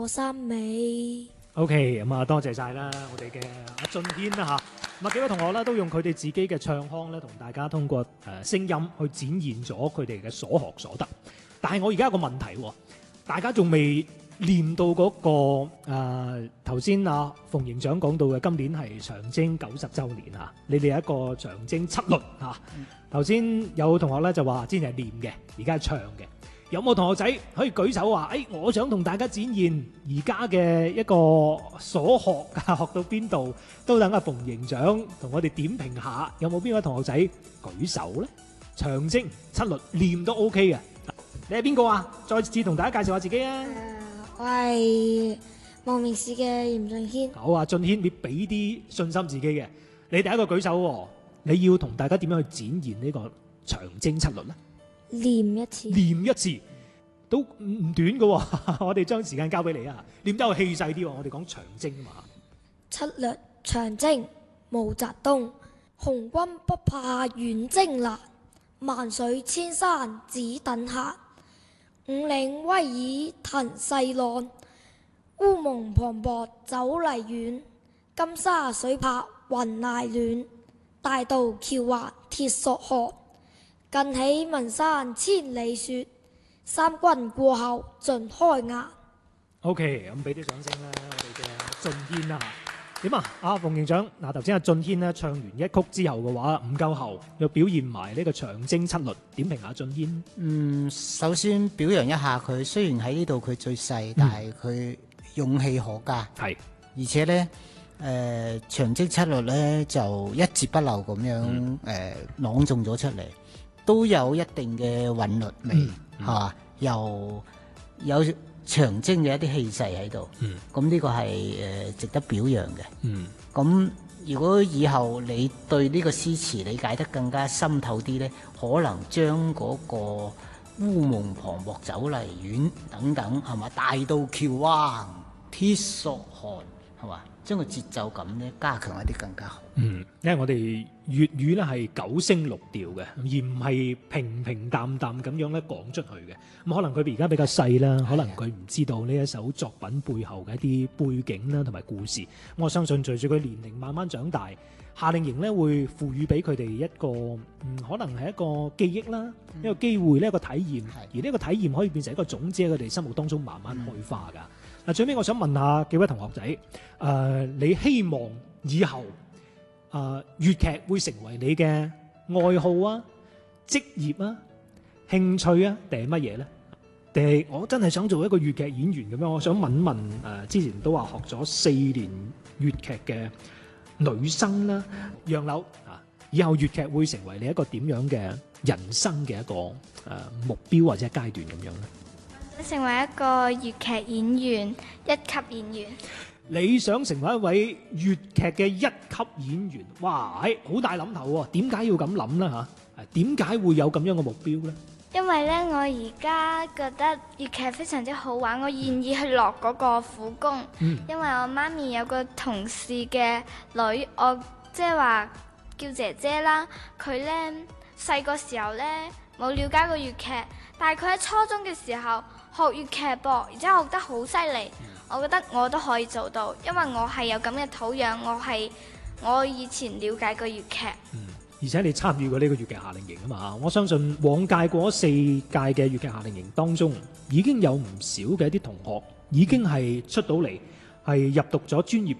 我心美。 OK， 咁啊，多謝晒啦，我哋嘅阿俊軒啦嚇。咁啊，幾位同學咧都用佢哋自己嘅唱腔咧，同大家通過聲音去展現咗佢哋嘅所學所得。但係我而家有個問題喎，大家仲未練到嗰個頭先阿馮營長講到嘅，今年係長征90週年啊！你哋有一個長征七律嚇。頭先有同學咧就話之前係練嘅，而家係唱嘅。有冇同學仔可以舉手話：我想同大家展現而家嘅一個所學啊，學到邊度都等阿馮營長同我哋點評下。有冇邊位同學仔舉手咧？長征七律練都 OK 嘅。你係邊個啊？再次同大家介紹下自己啊！ 我係望明市嘅嚴俊軒。 好啊，俊軒，你俾啲信心自己嘅。你第一個舉手喎，你要同大家點樣去展現呢個長征七律咧？ 練一次， 練一次都唔短嘅喎。我哋將時間交俾你啊，練得有氣勢啲喎。我哋講長征啊嘛。 七律長征毛澤東，紅軍不怕遠征難，萬水千山只等閒。五嶺威爾騰細浪，烏蒙磅礴走泥遠。金沙水泊雲崖暖，大渡橋橫鐵索河。近起文山千里雪，三軍過後盡開顏。 OK， 咁俾啲掌聲啦，我哋嘅俊軒啦嚇。點啊？阿馮營長，嗱頭先阿俊軒咧唱完一曲之後嘅話唔夠喉，又表現埋呢個長征七律，點評下俊軒？ 首先表揚一下佢，雖然喺呢度佢最細，但係佢勇氣可嘉。 係， 而且咧長征七律咧就一字不漏咁樣朗誦咗出嚟，都有一定嘅韻律味，係嘛？又有長征嘅一啲氣勢喺度，咁呢個係值得表揚嘅。咁如果以後你對呢個詩詞理解得更加深透啲呢，可能將嗰個烏蒙磅礴走泥遠等等係嘛，大渡橋橫鐵索河係嘛，將個節奏感呢加強一啲更加好。 因為我哋粵語咧係九聲六調嘅，而唔係平平淡淡咁樣咧講出去嘅。咁可能佢而家比較細啦，可能佢唔知道呢一首作品背後嘅一啲背景啦同埋故事。我相信隨住佢年齡慢慢長大，夏令營咧會賦予俾佢哋一個可能係一個記憶啦，一個機會呢一個體驗，而呢個體驗可以變成一個種子喺佢哋心目當中慢慢開花㗎。嗱，最尾我想問下幾位同學仔，你希望以後粵劇會成為你嘅愛好啊、職業啊、興趣啊，定係乜嘢呢？定係我真係想做一個粵劇演員咁樣？我想問問之前都話學咗4年粵劇嘅女生啦，楊柳啊，以後粵劇會成為你一個點樣嘅人生嘅一個目標或者階段咁樣呢？ 成為一個粵劇演員，一級演員。 你想成為一位粵劇嘅一級演員？哇，好大諗頭喎！點解要咁諗呢？嚇？點解會有咁樣嘅目標呢？ 因為呢，我而家覺得粵劇非常之好玩，我願意去落嗰個苦功。因為我媽咪有個同事嘅女，我即係話叫姐姐啦。佢呢細個時候呢冇了解過粵劇，但係佢喺初中嘅時候學粵劇噃，而且學得好犀利。我覺得我都可以做到，因為我係有咁嘅土壤，我以前了解過粵劇。 而且你參與過呢個粵劇夏令營啊嘛，我相信往屆過4屆嘅粵劇夏令營當中，已經有唔少嘅一啲同學已經係出到嚟，係入讀咗專業